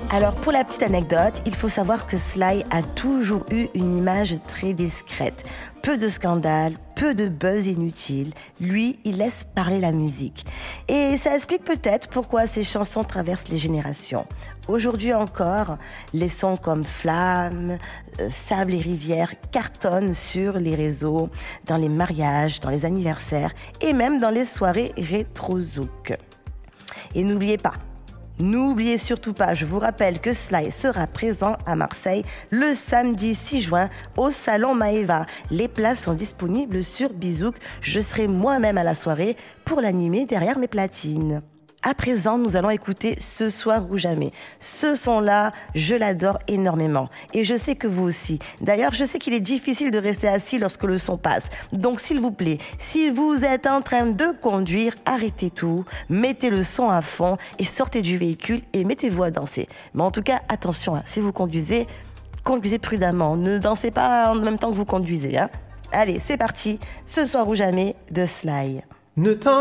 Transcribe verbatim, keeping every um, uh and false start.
Alors, pour la petite anecdote, il faut savoir que Sly a toujours eu une image très discrète. Peu de scandales, peu de buzz inutile. Lui, il laisse parler la musique. Et ça explique peut-être pourquoi ses chansons traversent les générations. Aujourd'hui encore, les sons comme Flamme, euh, Sable et Rivière cartonnent sur les réseaux, dans les mariages, dans les anniversaires et même dans les soirées rétro-zouk. Et n'oubliez pas, N'oubliez surtout pas, je vous rappelle que Sly sera présent à Marseille le samedi six juin au Salon Maeva. Les places sont disponibles sur Bizouk. Je serai moi-même à la soirée pour l'animer derrière mes platines. À présent, nous allons écouter Ce soir ou jamais. Ce son-là, je l'adore énormément. Et je sais que vous aussi. D'ailleurs, je sais qu'il est difficile de rester assis lorsque le son passe. Donc, s'il vous plaît, si vous êtes en train de conduire, arrêtez tout, mettez le son à fond et sortez du véhicule et mettez-vous à danser. Mais en tout cas, attention, hein, si vous conduisez, conduisez prudemment. Ne dansez pas en même temps que vous conduisez. Hein. Allez, c'est parti. Ce soir ou jamais de Sly. Ne t'en